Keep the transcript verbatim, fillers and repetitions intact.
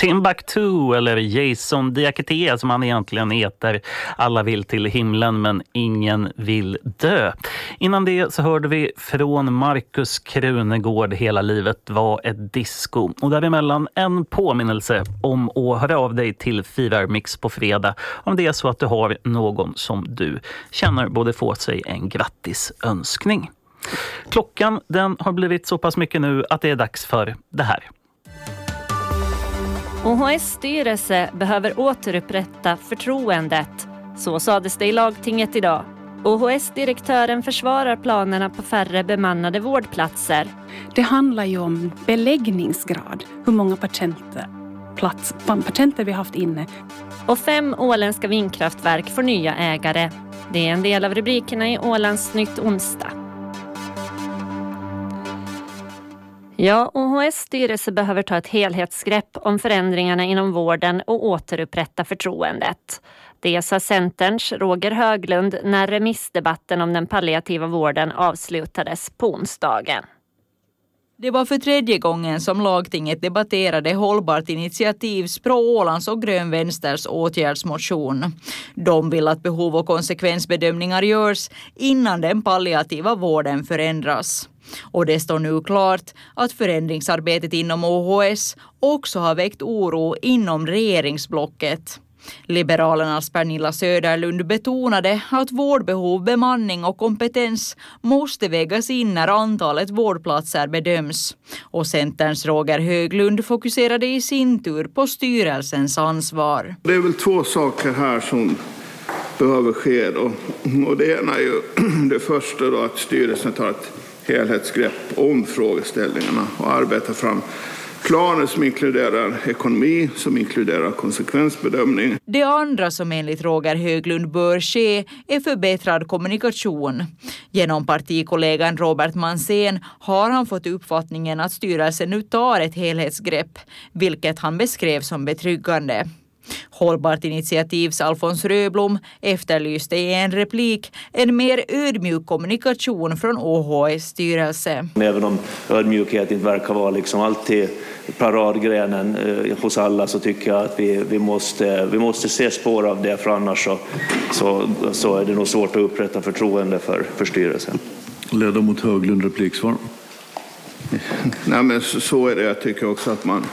Timbuktu eller Jason Diakité som han egentligen heter. Alla vill till himlen men ingen vill dö. Innan det så hörde vi från Markus Krunegård Hela livet var ett disco. Och däremellan en påminnelse om att höra av dig till Firarmix på fredag om det är så att du har någon som du känner borde få sig en grattis önskning. Klockan den har blivit så pass mycket nu att det är dags för det här. O H S styrelse behöver återupprätta förtroendet. Så sades det i lagtinget idag. O H S-direktören försvarar planerna på färre bemannade vårdplatser. Det handlar ju om beläggningsgrad. Hur många patienter, plats, patienter vi har haft inne. Och fem åländska vindkraftverk får nya ägare. Det är en del av rubrikerna i Ålands Nytt onsdag. Ja, O H S styrelse behöver ta ett helhetsgrepp om förändringarna inom vården och återupprätta förtroendet. Det sa Centerns Roger Höglund när remissdebatten om den palliativa vården avslutades på onsdagen. Det var för tredje gången som lagtinget debatterade hållbart initiativs Pro-Ålands och Grön Vänsters åtgärdsmotion. De vill att behov- och konsekvensbedömningar görs innan den palliativa vården förändras. Och det står nu klart att förändringsarbetet inom O H S också har väckt oro inom regeringsblocket. Liberalernas Pernilla Söderlund betonade att vårdbehov, bemanning och kompetens måste vägas in när antalet vårdplatser bedöms. Och Centerns Roger Höglund fokuserade i sin tur på styrelsens ansvar. Det är väl två saker här som behöver ske då. Och det ena är ju det första då, att styrelsen tar ett helhetsgrepp om frågeställningarna och arbetar fram planer som inkluderar ekonomi, som inkluderar konsekvensbedömning. Det andra som enligt Roger Höglund bör ske är förbättrad kommunikation. Genom partikollegan Robert Mansén har han fått uppfattningen att styrelsen nu tar ett helhetsgrepp, vilket han beskrev som betryggande. Hållbart initiativs Alfons Röblom efterlyste i en replik en mer ödmjuk kommunikation från O H S styrelse. Även om ödmjukhet inte verkar vara liksom alltid paradgrenen eh, hos alla, så tycker jag att vi, vi, måste, vi måste se spår av det, för annars så, så, så är det nog svårt att upprätta förtroende för, för styrelsen. Ledamot Höglund, repliksvar. Nej, men så, så är det. Jag tycker också att man